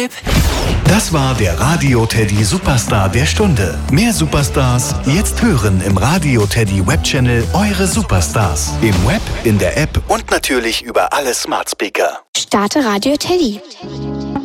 Gelb. Das war der Radio Teddy Superstar der Stunde. Mehr Superstars jetzt hören im Radio Teddy Webchannel Eure Superstars. Im Web, in der App und natürlich über alle Smart Speaker. Starte Radio Teddy.